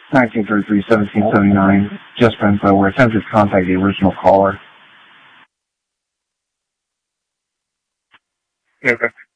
1933-1779, just for info, we're attempting to contact the original caller. Okay.